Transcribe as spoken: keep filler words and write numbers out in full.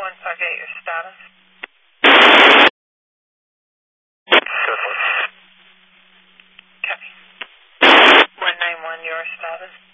one five eight, your status? Good one. Copy. one nine one, your status?